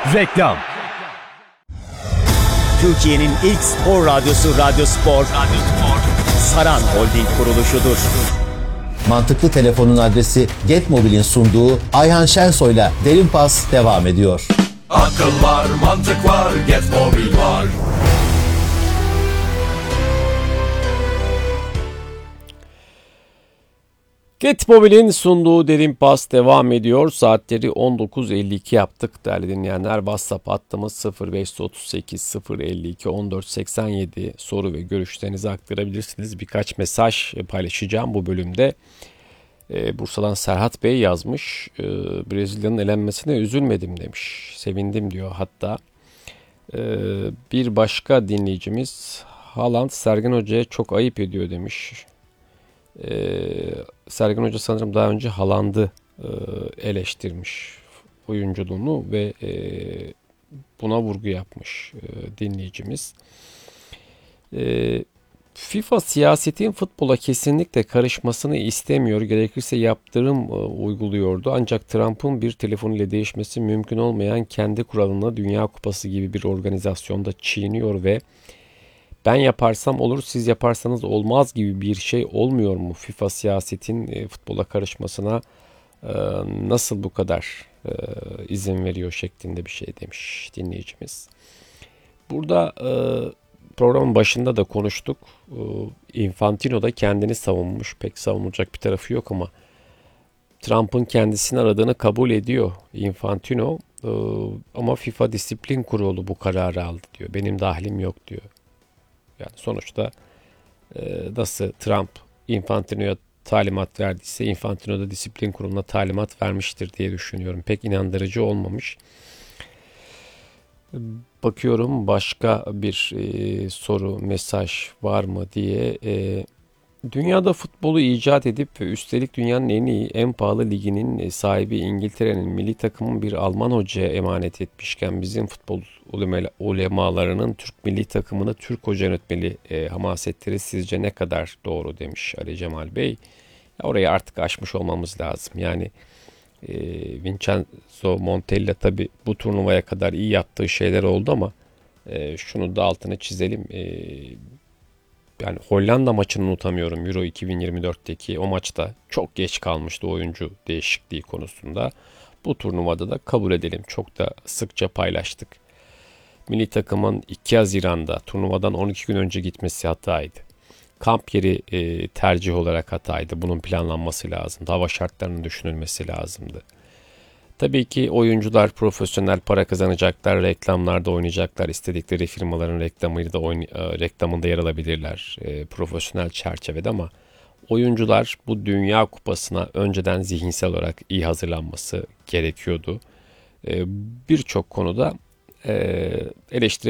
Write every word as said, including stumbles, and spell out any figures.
Reklam. Türkiye'nin ilk spor radyosu Radyo Spor, Radyo Spor, Saran Holding kuruluşudur. Mantıklı Telefon'un adresi Getmobil'in sunduğu Ayhan Şensoy'la Derin Pas devam ediyor. Akıl var, mantık var, Getmobil var. Getmobil'in sunduğu Derin Pas devam ediyor. Saatleri on dokuz elli iki yaptık değerli dinleyenler. WhatsApp hattımız sıfır beş otuz sekiz sıfır elli iki on dört seksen yedi. Soru ve görüşlerinizi aktarabilirsiniz. Birkaç mesaj paylaşacağım bu bölümde. Ee, Bursa'dan Serhat Bey yazmış. Ee, Brezilya'nın elenmesine üzülmedim demiş. Sevindim diyor hatta. Ee, bir başka dinleyicimiz Haaland Sergen Hoca'ya çok ayıp ediyor demiş. Ee, Sergen Hoca sanırım daha önce Haaland'ı e, eleştirmiş oyunculuğunu ve e, buna vurgu yapmış e, dinleyicimiz. E, FIFA siyasetin futbola kesinlikle karışmasını istemiyor. Gerekirse yaptırım e, uyguluyordu. Ancak Trump'ın bir telefon ile değişmesi mümkün olmayan kendi kuralını Dünya Kupası gibi bir organizasyonda çiğniyor ve ben yaparsam olur, siz yaparsanız olmaz gibi bir şey olmuyor mu? FIFA siyasetin e, futbola karışmasına e, nasıl bu kadar e, izin veriyor şeklinde bir şey demiş dinleyicimiz. Burada e, programın başında da konuştuk. E, Infantino da kendini savunmuş. Pek savunulacak bir tarafı yok ama Trump'ın kendisini aradığını kabul ediyor Infantino. E, ama FIFA Disiplin Kurulu bu kararı aldı diyor. Benim dahlim yok diyor. Yani sonuçta e, nasıl Trump Infantino'ya talimat verdiyse Infantino da disiplin kuruluna talimat vermiştir diye düşünüyorum. Pek inandırıcı olmamış. Bakıyorum başka bir e, soru, mesaj var mı diye. E, dünyada futbolu icat edip ve üstelik dünyanın en iyi, en pahalı liginin sahibi İngiltere'nin milli takımın bir Alman hocaya emanet etmişken bizim futbol ulemalarının Türk milli takımını Türk hoca yönetmeli e, hamasetleri sizce ne kadar doğru demiş Ali Cemal Bey. Ya orayı artık aşmış olmamız lazım. Yani e, Vincenzo Montella tabi bu turnuvaya kadar iyi yaptığı şeyler oldu ama e, şunu da altını çizelim. E, Yani Hollanda maçını unutamıyorum. Euro iki bin yirmi dörtteki o maçta çok geç kalmıştı oyuncu değişikliği konusunda. Bu turnuvada da kabul edelim. Çok da sıkça paylaştık. Milli takımın iki Haziran'da turnuvadan on iki gün önce gitmesi hataydı. Kamp yeri e, tercih olarak hataydı. Bunun planlanması lazımdı. Hava şartlarının düşünülmesi lazımdı. Tabii ki oyuncular profesyonel para kazanacaklar, reklamlarda oynayacaklar, istedikleri firmaların reklamıyla da oyn- reklamında yer alabilirler e, profesyonel çerçevede ama oyuncular bu Dünya Kupası'na önceden zihinsel olarak iyi hazırlanması gerekiyordu. E, birçok konuda e, eleştiri